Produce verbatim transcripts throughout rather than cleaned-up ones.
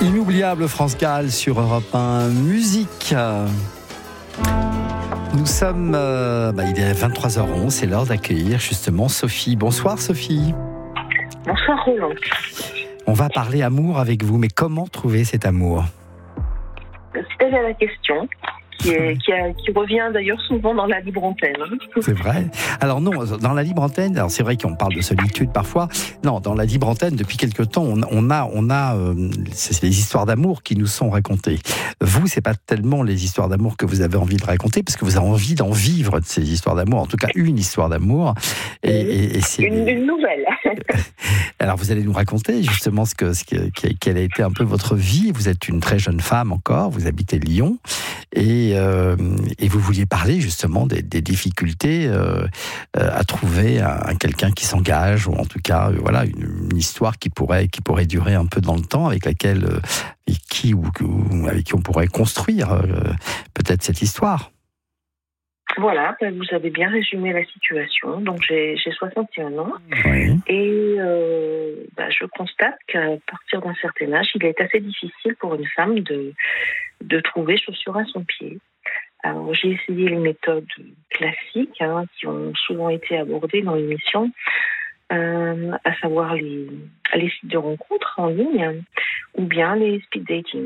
Inoubliable France Gall sur Europe un Musique. Nous sommes, euh, bah, il est vingt-trois heures onze, c'est l'heure d'accueillir justement Sophie. Bonsoir Sophie. Bonsoir Roland. On va parler amour avec vous, mais comment trouver cet amour ? C'est la question qui, est, qui, a, qui revient d'ailleurs souvent dans la libre antenne. C'est vrai. Alors non, dans la libre antenne, alors c'est vrai qu'on parle de solitude parfois. Non, dans la libre antenne, depuis quelque temps, on, on a, on a, euh, c'est les histoires d'amour qui nous sont racontées. Vous, c'est pas tellement les histoires d'amour que vous avez envie de raconter, parce que vous avez envie d'en vivre de ces histoires d'amour. En tout cas, une histoire d'amour. Et, et, et c'est une, une nouvelle. Alors vous allez nous raconter justement ce que, ce que, quelle a été un peu votre vie. Vous êtes une très jeune femme encore, vous habitez Lyon, et, euh, et vous vouliez parler justement des, des difficultés euh, à trouver un, quelqu'un qui s'engage, ou en tout cas euh, voilà une, une histoire qui pourrait, qui pourrait durer un peu dans le temps, avec laquelle euh, avec qui ou, ou avec qui on pourrait construire euh, peut-être cette histoire. Voilà, vous avez bien résumé la situation. Donc j'ai, j'ai soixante et un ans, oui. et euh, bah, je constate qu'à partir d'un certain âge, il est assez difficile pour une femme de, de trouver chaussure à son pied. Alors j'ai essayé les méthodes classiques hein, qui ont souvent été abordées dans l'émission, euh, à savoir les, les sites de rencontres en ligne ou bien les speed dating.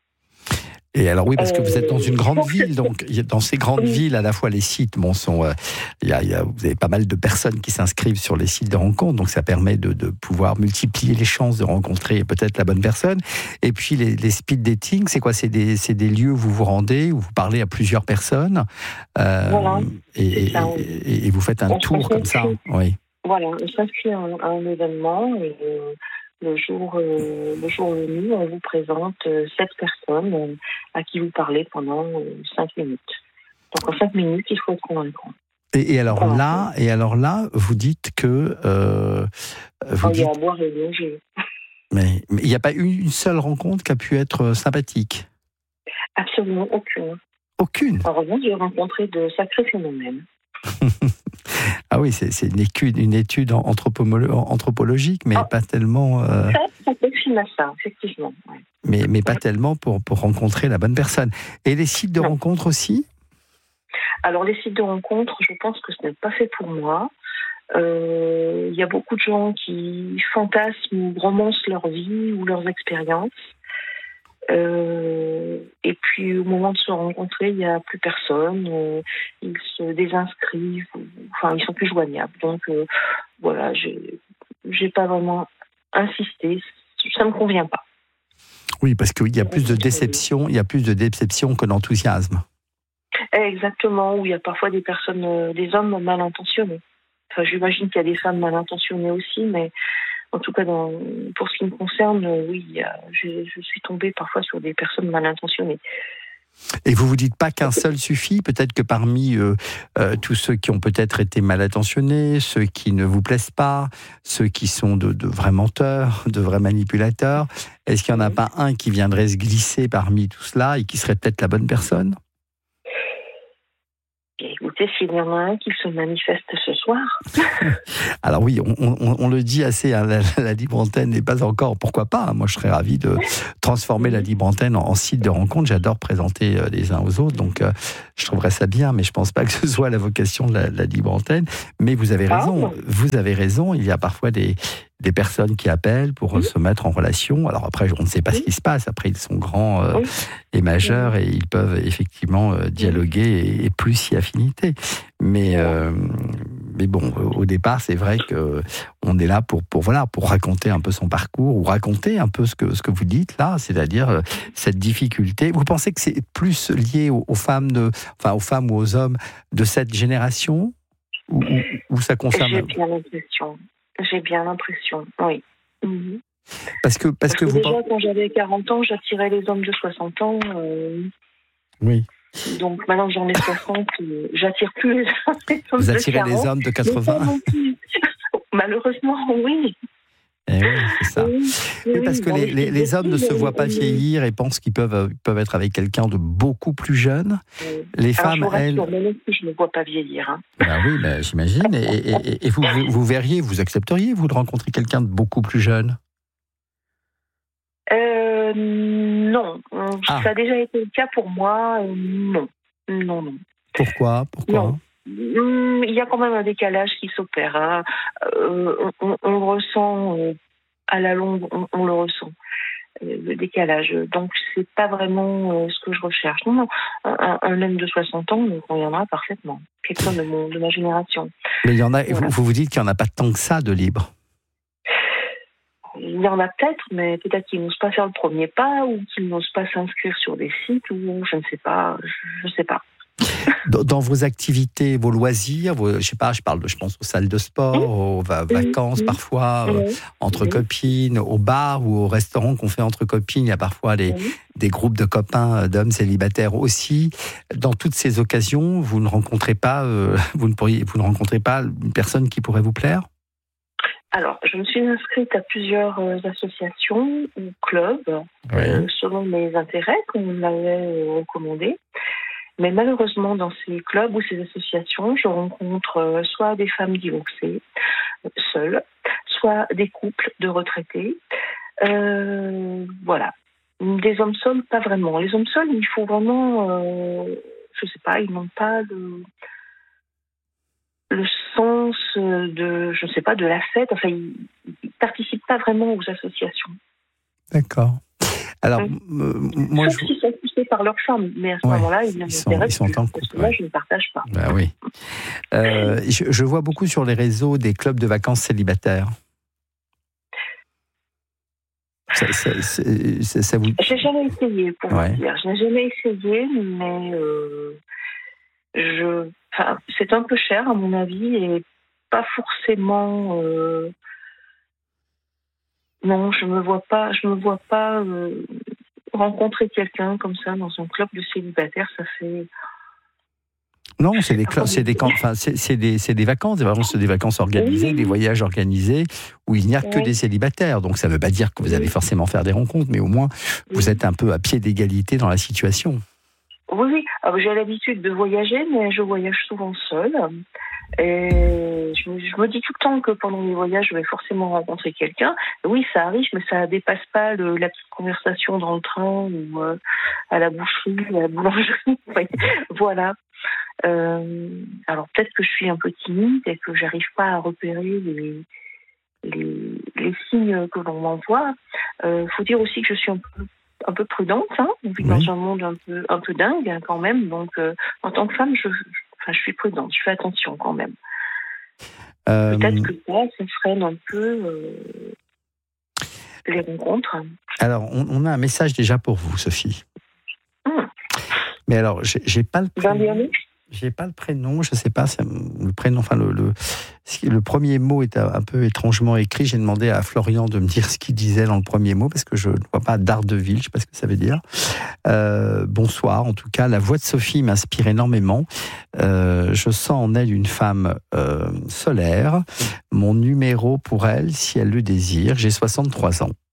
Et alors oui, parce que vous êtes dans une grande euh, ville, donc dans ces grandes oui. villes, à la fois les sites, bon, sont, euh, y a, y a, vous avez pas mal de personnes qui s'inscrivent sur les sites de rencontres, donc ça permet de, de pouvoir multiplier les chances de rencontrer peut-être la bonne personne. Et puis les, les speed dating, c'est quoi ? C'est des, c'est des lieux où vous vous rendez, où vous parlez à plusieurs personnes, euh, voilà, et, ça, et, et, et vous faites un on tour comme ça. Oui. Voilà, on s'inscrit à un, à un événement et euh, le jour, euh, le jour venu, on vous présente euh, sept personnes euh, à qui vous parlez pendant euh, cinq minutes. Donc en cinq minutes, il faut être convaincant. Et, et alors voilà. là, et alors là, vous dites que euh, vous oh, dites... il y a à boire et manger. Mais il n'y a pas eu une seule rencontre qui a pu être sympathique ? Absolument aucune. Aucune ? En revanche, j'ai rencontré de sacrés phénomènes. Ah oui, c'est, c'est une étude, une étude anthropomolo- anthropologique, mais ah, pas tellement... Euh... Ça, ça fait à ça, effectivement. Ouais. Mais, mais pas ouais. tellement pour, pour rencontrer la bonne personne. Et les sites de non. rencontres aussi ? Alors, les sites de rencontres, je pense que ce n'est pas fait pour moi. Il euh, y a beaucoup de gens qui fantasment ou romancent leur vie ou leurs expériences. Euh, et puis au moment de se rencontrer, il n'y a plus personne, euh, ils se désinscrivent, enfin ils sont plus joignables. Donc euh, voilà, j'ai, j'ai pas vraiment insisté, ça me convient pas. Oui, parce qu'il y a plus de déception, il y a plus de déception que d'enthousiasme. Exactement, où il y a parfois des personnes, des hommes mal intentionnés. Enfin, j'imagine qu'il y a des femmes mal intentionnées aussi, mais en tout cas, dans, pour ce qui me concerne, oui, je, je suis tombée parfois sur des personnes mal intentionnées. Et vous vous dites pas qu'un seul suffit ? Peut-être que parmi euh, euh, tous ceux qui ont peut-être été mal intentionnés, ceux qui ne vous plaisent pas, ceux qui sont de, de vrais menteurs, de vrais manipulateurs, est-ce qu'il n'y en a pas un qui viendrait se glisser parmi tout cela et qui serait peut-être la bonne personne ? Écoutez, s'il y en a un qui se manifeste ce soir. Alors oui, on, on, on le dit assez, hein, la, la libre antenne n'est pas encore, pourquoi pas, hein, moi je serais ravi de transformer la libre antenne en, en site de rencontre, j'adore présenter euh, les uns aux autres, donc euh, je trouverais ça bien, mais je pense pas que ce soit la vocation de la, la libre antenne, mais vous avez raison, ah. vous avez raison, il y a parfois des... des personnes qui appellent pour oui. se mettre en relation. Alors après, on ne sait pas oui. ce qui se passe. Après, ils sont grands euh, oui. et majeurs oui. et ils peuvent effectivement euh, dialoguer et, et plus y affinité. Mais, euh, mais bon, au départ, c'est vrai qu'on est là pour, pour, voilà, pour raconter un peu son parcours ou raconter un peu ce que, ce que vous dites là, c'est-à-dire euh, cette difficulté. Vous pensez que c'est plus lié aux, aux, femmes de, enfin, aux femmes ou aux hommes de cette génération ou, ou, ou ça concerne... J'ai bien l'impression. J'ai bien l'impression, oui. Mmh. Parce que, parce, parce que, que vous déjà, quand j'avais quarante ans, j'attirais les hommes de soixante ans. Euh... Oui. Donc maintenant que j'en ai soixante, euh, j'attire plus les hommes de quarante. Vous attirez les hommes de quatre-vingts. Malheureusement, oui. Eh oui, c'est ça. Oui, oui, oui, parce que les, les, les hommes ne se voient pas vieillir et pensent qu'ils peuvent, peuvent être avec quelqu'un de beaucoup plus jeune. Oui. Les Alors, femmes, je vous rassure, elles... même si je ne vois pas vieillir. Hein. Ben oui, ben, j'imagine. Et, et, et vous, vous, vous verriez, vous accepteriez, vous, de rencontrer quelqu'un de beaucoup plus jeune ? Euh, non, Ah. ça a déjà été le cas pour moi. euh, Non, non, non. Pourquoi Pourquoi Non. Hum, Il y a quand même un décalage qui s'opère. Hein. Euh, on, on- on le ressent euh, à la longue, on, on le ressent, euh, le décalage. Donc c'est pas vraiment euh, ce que je recherche. Non, non. Un, un- un homme de soixante ans me conviendra parfaitement. Quelqu'un de, mon, de ma génération. Mais il y en a. Voilà. Vous, vous vous dites qu'il n'y en a pas tant que ça de libre. Il y en a peut-être, mais peut-être qu'ils n'osent pas faire le premier pas ou qu'ils n'osent pas s'inscrire sur des sites ou je ne sais pas. Je ne sais pas. Dans, dans vos activités, vos loisirs, vos, je sais pas, je parle, de, je pense aux salles de sport, Mmh. aux va- vacances Mmh. parfois, euh, Oui. entre Oui. copines, au bar ou au restaurant qu'on fait entre copines. Il y a parfois les, Oui. des groupes de copains, euh, d'hommes célibataires aussi. Dans toutes ces occasions, vous ne rencontrez pas, euh, vous ne pourriez, vous ne rencontrez pas une personne qui pourrait vous plaire? Alors, je me suis inscrite à plusieurs euh, associations ou clubs Oui. euh, selon mes intérêts qu'on m'avait euh, recommandés. Mais malheureusement, dans ces clubs ou ces associations, je rencontre euh, soit des femmes divorcées, euh, seules, soit des couples de retraités. Euh, voilà. Des hommes seuls, pas vraiment. Les hommes seuls, il faut vraiment, euh, je sais pas, ils n'ont pas le, le sens de, je sais pas, de la fête. Enfin, ils, ils participent pas vraiment aux associations. D'accord. Alors, Mmh. euh, moi, Sauf je... s'ils sont poussés par leur femme, mais à ce Ouais, moment-là, ils ne ils sont- m'intéressent ils sont plus, en parce couple, que là, ouais. je ne partage pas. Bah oui. Euh, je, je vois beaucoup sur les réseaux des clubs de vacances célibataires. Ça, ça, c'est- ça- ça vous... J'ai jamais essayé, pour Ouais. vous dire. Je n'ai jamais essayé, mais euh, je, enfin, c'est un peu cher à mon avis et pas forcément. euh, non, je me vois pas. Je me vois pas euh, rencontrer quelqu'un comme ça dans un club de célibataires. Ça fait. Non, c'est des, cl- Comment c'est des, camps- enfin, c'est, c'est des, c'est des vacances, des vacances, c'est des vacances organisées, Oui. des voyages organisés où il n'y a que Oui. des célibataires. Donc ça ne veut pas dire que vous allez Oui. forcément faire des rencontres, mais au moins vous Oui. êtes un peu à pied d'égalité dans la situation. Oui, oui. Alors, j'ai l'habitude de voyager, mais je voyage souvent seule. Et je me, je me dis tout le temps que pendant mes voyages, je vais forcément rencontrer quelqu'un. Oui, ça arrive, mais ça dépasse pas le, la petite conversation dans le train ou euh, à la boucherie, à la boulangerie. Oui, voilà. Euh, alors peut-être que je suis un peu timide et que j'arrive pas à repérer les, les, les signes que l'on m'envoie. Il euh, faut dire aussi que je suis un peu un peu prudente, hein. On vit Oui. dans un monde un peu un peu dingue hein, quand même. Donc, euh, en tant que femme, je, enfin, je suis prudente, je fais attention quand même. Euh, Peut-être que ça, ça freine un peu euh, les rencontres. alors, on, on a un message déjà pour vous, Sophie. Hum. Mais alors, j'ai, j'ai pas le Ben, prénom. bien, J'ai pas le prénom, je sais pas, c'est le prénom, enfin le, le, le premier mot est un peu étrangement écrit. J'ai demandé à Florian de me dire ce qu'il disait dans le premier mot parce que je ne vois pas d'Ardeville, je sais pas ce que ça veut dire. Euh, bonsoir, en tout cas, la voix de Sophie m'inspire énormément. Euh, je sens en elle une femme euh, solaire. Mon numéro pour elle, si elle le désire, j'ai soixante-trois ans.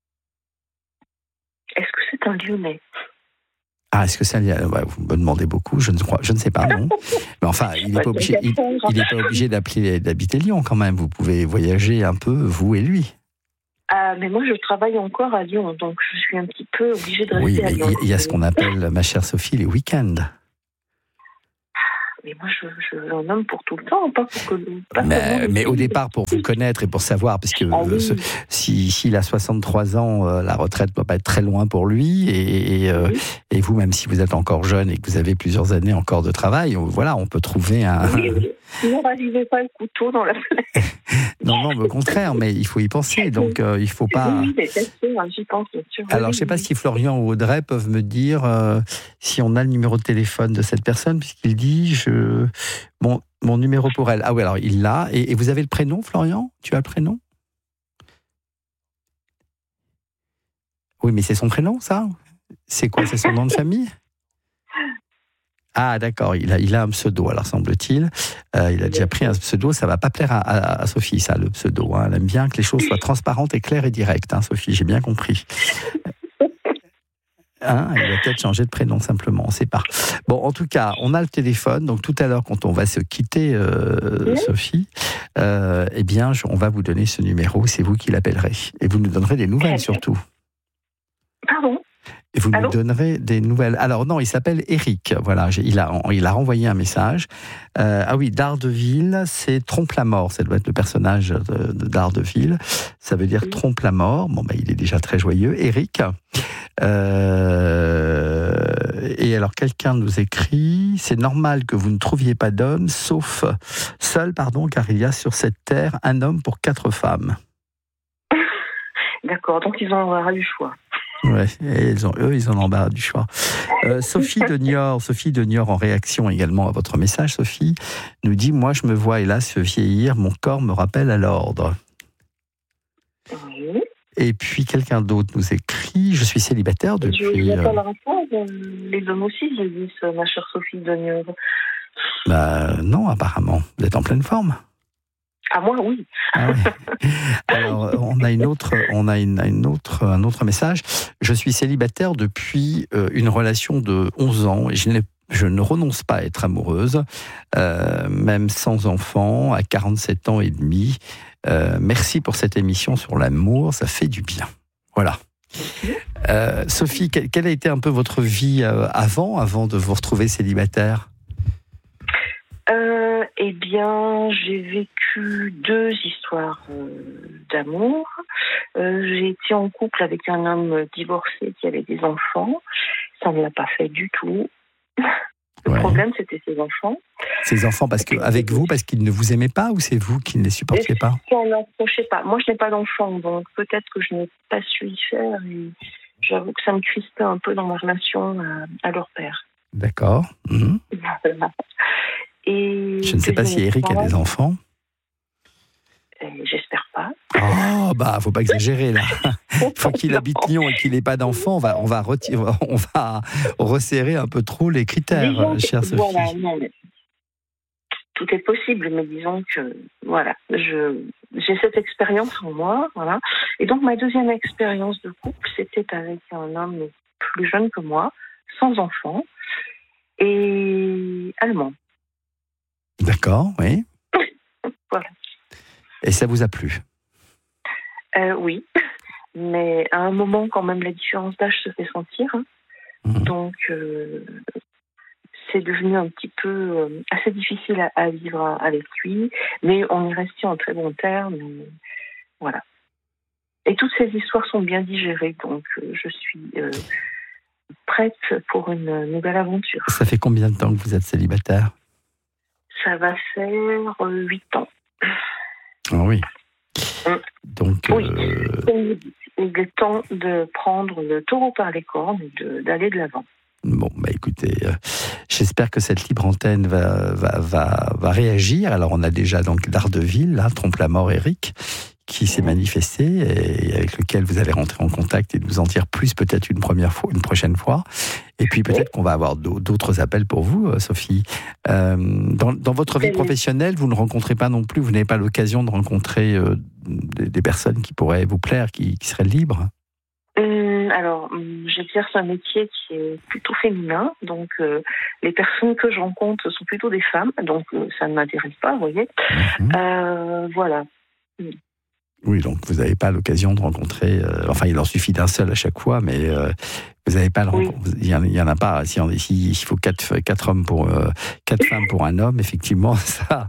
est-ce que c'est un Lyonnais? Ah, est-ce que ça, ouais, vous me demandez beaucoup, je ne crois, je ne sais pas, non. Mais enfin, il n'est pas obligé, il, il est pas obligé d'appeler, d'habiter Lyon quand même. Vous pouvez voyager un peu, vous et lui. Ah, mais moi, je travaille encore à Lyon, donc je suis un petit peu obligée de rester Oui, à mais Lyon. il y a ce qu'on appelle, ma chère Sophie, les week-ends. Mais moi, je, je veux un homme pour tout le temps, pas pour que. Pas Mais, mais au départ, pour vous connaître et pour savoir, parce que Ah oui. ce, si, s'il a soixante-trois ans, euh, la retraite ne doit pas être très loin pour lui. Et, et, euh, Oui. et vous, même si vous êtes encore jeune et que vous avez plusieurs années encore de travail, on- voilà, on peut trouver un. Oui, oui. Sinon, n'arrivez pas le couteau dans la fenêtre. Non, non, mais au contraire, mais il faut y penser. Donc, euh, il faut pas. Oui, oui, mais bien sûr, hein, j'y pense, bien sûr. Alors, Oui, je ne sais pas oui. si Florian ou Audrey peuvent me dire euh, si on a le numéro de téléphone de cette personne, puisqu'il dit je... mon, mon numéro pour elle. Ah oui, alors il l'a. Et, et vous avez le prénom, Florian? Tu as le prénom? Oui, mais c'est son prénom, ça? C'est quoi? C'est son nom de famille? Ah, d'accord, il a, il a un pseudo, alors semble-t-il. Euh, il a déjà pris un pseudo, ça ne va pas plaire à, à, à Sophie, ça, le pseudo. Hein. Elle aime bien que les choses soient transparentes et claires et directes, hein, Sophie, j'ai bien compris. Hein, il va peut-être changer de prénom simplement, on ne sait pas. Bon, en tout cas, on a le téléphone, donc tout à l'heure, quand on va se quitter, euh, Oui. Sophie, euh, eh bien, je- on va vous donner ce numéro, c'est vous qui l'appellerez. Et vous nous donnerez des nouvelles Très bien. surtout. Et vous Allô nous donnerez des nouvelles. Alors non, il s'appelle Eric. Voilà, il a, il a renvoyé un message. Euh, ah oui, Daredevil, c'est trompe la mort. Ça doit être le personnage de, de Daredevil. Ça veut dire Oui. trompe la mort. Bon, ben, il est déjà très joyeux. Eric. Euh, et alors, quelqu'un nous écrit, c'est normal que vous ne trouviez pas d'homme, sauf seul, pardon, car il y a sur cette terre un homme pour quatre femmes. D'accord, donc ils ont eu le choix. Ouais, et ils ont, eux, ils ont l'embarras du choix. Euh, Sophie de Niort, Sophie de Niort, en réaction également à votre message, Sophie, nous dit « Moi, je me vois hélas vieillir, mon corps me rappelle à l'ordre. » Oui. Et puis, quelqu'un d'autre nous écrit « Je suis célibataire depuis... » Je n'ai pas la réponse. Les hommes aussi vieillissent, ma chère Sophie de Niort. Bah, non, apparemment. Vous êtes en pleine forme. Ah, moi, oui. Ah ouais. Alors, on a, une autre, on a une, une autre, un autre message. Je suis célibataire depuis euh, une relation de onze ans et je, n'ai, je ne renonce pas à être amoureuse, euh, même sans enfant, à quarante-sept ans et demi. Euh, merci pour cette émission sur l'amour, ça fait du bien. Voilà. Euh, Sophie, quelle, quelle a été un peu votre vie euh, avant, avant de vous retrouver célibataire ? Euh, eh bien, j'ai vécu deux histoires euh, d'amour. Euh, j'ai été en couple avec un homme divorcé qui avait des enfants. Ça ne l'a pas fait du tout. Le ouais. problème, c'était ses enfants. Ses enfants, parce que avec vous, parce qu'ils ne vous aimaient pas, ou c'est vous qui ne les supportiez pas ? Ça n'approchait pas. Moi, je n'ai pas d'enfants, donc peut-être que je n'ai pas su y faire. Et j'avoue que ça me crispait un peu dans ma relation à, à leur père. D'accord. Mmh. Voilà. Et je ne sais pas si Eric a des enfants. J'espère pas. Oh, bah, faut pas exagérer, là. Il faut qu'il habite Lyon et qu'il n'ait pas d'enfants. On va, on va retirer, on va resserrer un peu trop les critères, disons, chère Sophie. Voilà, non, mais tout est possible, mais disons que, voilà, je, j'ai cette expérience en moi, voilà. Et donc, ma deuxième expérience de couple, c'était avec un homme plus jeune que moi, sans enfants, et allemand. D'accord, oui. Voilà. Et ça vous a plu ? euh, Oui, mais à un moment, quand même, la différence d'âge se fait sentir. Hein. Mmh. Donc, euh, c'est devenu un petit peu euh, assez difficile à, à vivre avec lui, mais on est resté en très bons termes. Et voilà. Et toutes ces histoires sont bien digérées, donc euh, je suis euh, prête pour une nouvelle aventure. Ça fait combien de temps que vous êtes célibataire ? Ça va faire huit ans. Ah oui. Mmh. Donc, oui. Euh... Il est temps de prendre le taureau par les cornes et de, d'aller de l'avant. Bon, bah écoutez, euh, j'espère que cette libre antenne va, va, va, va réagir. Alors, on a déjà donc Daredevil, là, Trompe la mort Eric, qui s'est manifesté et avec lequel vous allez rentrer en contact et nous en dire plus peut-être une première fois, une prochaine fois. Et puis peut-être qu'on va avoir d'autres appels pour vous, Sophie. Euh, dans, dans votre vie professionnelle, vous ne rencontrez pas non plus, vous n'avez pas l'occasion de rencontrer euh, des, des personnes qui pourraient vous plaire, qui, qui seraient libres ? Hum, alors, j'exerce un métier qui est plutôt féminin, donc euh, les personnes que je rencontre sont plutôt des femmes, donc euh, ça ne m'intéresse pas, vous voyez. Mmh. Euh, voilà. Mmh. Oui, donc vous n'avez pas l'occasion de rencontrer... Euh, enfin, il en suffit d'un seul à chaque fois, mais euh, vous n'avez pas... Le oui. Il n'y en, en a pas. Si on, si, il faut quatre, quatre, hommes pour, euh, quatre femmes pour un homme, effectivement, ça,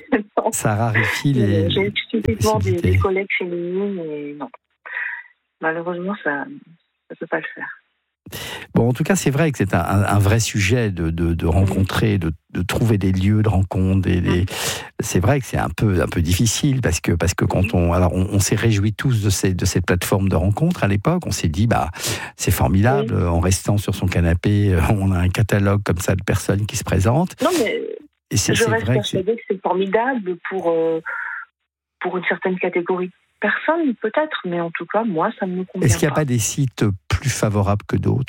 ça raréfie les... J'ai typiquement des, des collègues féminines, et non. Malheureusement, ça ne peut pas le faire. Bon, en tout cas, c'est vrai que c'est un, un vrai sujet de, de, de rencontrer, de, de trouver des lieux de rencontre. Des, des... C'est vrai que c'est un peu, un peu difficile parce que, parce que quand on, alors on, on s'est réjouis tous de ces, de ces plateformes de rencontres à l'époque. On s'est dit, bah, c'est formidable. Oui. En restant sur son canapé, on a un catalogue comme ça de personnes qui se présentent. Non, mais Et c'est, je c'est reste vrai persuadée que, que c'est formidable pour, euh, pour une certaine catégorie. Personne, peut-être, mais en tout cas, moi, ça ne me convient pas. Est-ce qu'il n'y a pas des sites plus favorables que d'autres ?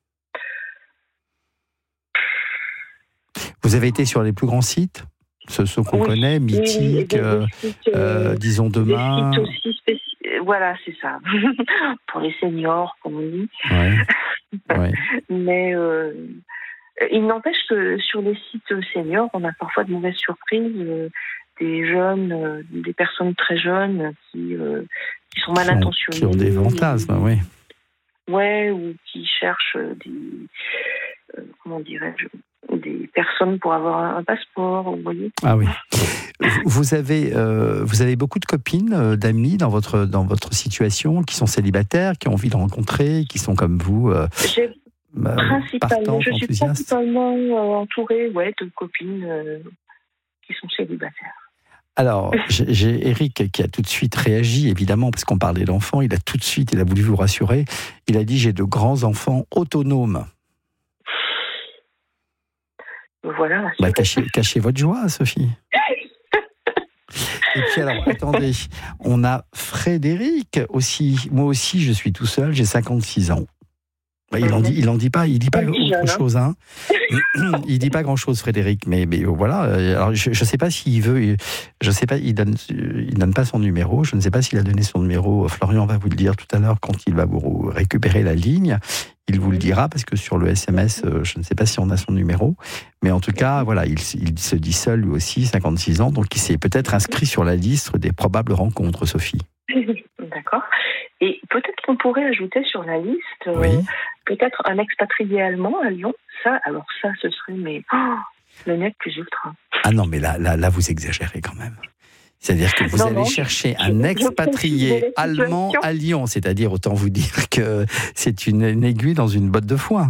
Vous avez été sur les plus grands sites ? Ceux, ceux qu'on oui, connaît, Mythique, oui, euh, sites, euh, disons demain. Des sites aussi spécifiques. Voilà, c'est ça. Pour les seniors, comme on dit. Ouais. Ouais. Mais euh, il n'empêche que sur les sites seniors, on a parfois de mauvaises surprises. Euh, des jeunes, euh, des personnes très jeunes qui, euh, qui sont mal qui ont, intentionnées. Qui ont des fantasmes, oui. ouais, ou qui cherchent des, euh, comment dirais-je, des personnes pour avoir un passeport, vous voyez. Ah oui. Vous avez, euh, vous avez beaucoup de copines, euh, d'amis dans votre, dans votre situation, qui sont célibataires, qui ont envie de rencontrer, qui sont comme vous, euh, J'ai euh, principalement, partantes, je suis enthousiastes. principalement euh, entourée, ouais, de copines euh, qui sont célibataires. Alors, j'ai, j'ai Eric qui a tout de suite réagi, évidemment, parce qu'on parlait d'enfants. Il a tout de suite, il a voulu vous rassurer. Il a dit, j'ai de grands enfants autonomes. Voilà. Bah, cachez, cachez votre joie, Sophie. Et puis alors, attendez, on a Frédéric aussi. Moi aussi, je suis tout seul, j'ai cinquante-six ans. Il en dit, il en dit pas, il dit pas autre chose, hein. Il dit pas grand chose, Frédéric, mais, mais voilà. Alors, je, je sais pas s'il veut, je sais pas, il donne, il donne pas son numéro. Je ne sais pas s'il a donné son numéro. Florian va vous le dire tout à l'heure quand il va vous récupérer la ligne. Il vous le dira parce que sur le S M S, je ne sais pas si on a son numéro, mais en tout cas, voilà, il, il se dit seul lui aussi, cinquante-six ans, donc il s'est peut-être inscrit sur la liste des probables rencontres, Sophie. D'accord. Et peut-être qu'on pourrait ajouter sur la liste, euh, oui. peut-être un expatrié allemand à Lyon. Ça, alors ça, ce serait mais oh, le net plus ultra. Ah non, mais là, là, là, vous exagérez quand même. C'est-à-dire que vous non, allez non, chercher je, un expatrié allemand à Lyon, c'est-à-dire autant vous dire que c'est une, une aiguille dans une botte de foin.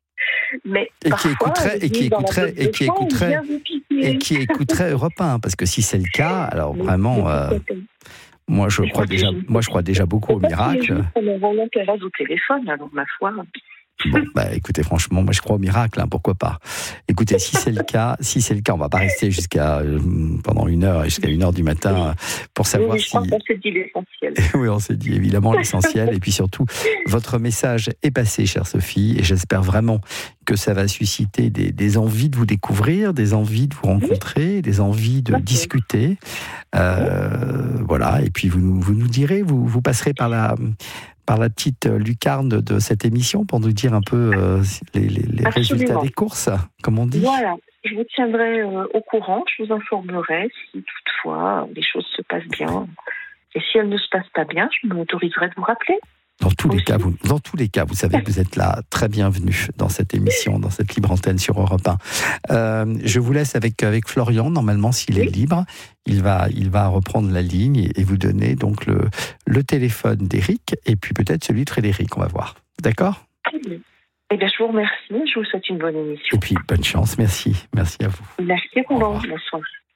Mais et qui écouterait et qui écouterait et qui écouterait et qui écouterait Europe un, parce que si c'est le cas, alors vraiment, euh, moi je crois déjà, moi je crois déjà beaucoup au miracle. On a vraiment Thérèse au téléphone, alors ma foi. Bon, bah écoutez, franchement, moi je crois au miracle, hein, pourquoi pas. Écoutez, si c'est le cas, si c'est le cas, on va pas rester jusqu'à euh, pendant une heure, jusqu'à une heure du matin pour savoir oui, si. Je crois qu'on s'est dit l'essentiel. Oui, on s'est dit évidemment l'essentiel, et puis surtout, votre message est passé, chère Sophie, et j'espère vraiment que ça va susciter des, des envies de vous découvrir, des envies de vous rencontrer, des envies de okay. discuter. Euh, voilà, et puis vous nous, vous nous direz, vous, vous passerez par la. par la petite lucarne de cette émission pour nous dire un peu euh, les, les, les résultats des courses, comme on dit. Voilà, je vous tiendrai euh, au courant, je vous informerai si toutefois les choses se passent bien. Et si elles ne se passent pas bien, je m'autoriserai de vous rappeler. Dans tous, les cas, vous, dans tous les cas, vous savez que vous êtes là, très bienvenue dans cette émission, dans cette libre antenne sur Europe un. Euh, je vous laisse avec, avec Florian, normalement, s'il est libre. Il va, il va reprendre la ligne et, et vous donner donc le, le téléphone d'Éric et puis peut-être celui de Frédéric, on va voir. D'accord ? Eh bien, je vous remercie, je vous souhaite une bonne émission. Et puis, bonne chance, merci. Merci à vous. Merci, Roland. Bonsoir.